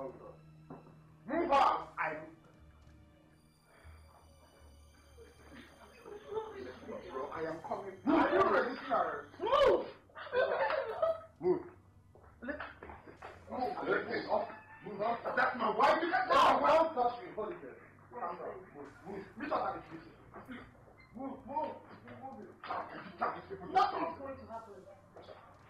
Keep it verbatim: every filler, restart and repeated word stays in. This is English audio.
Move out! I. Bro, I am coming. Move. Are you ready, sir? Move! Move. Move. Move. Move. Move. That's my wife.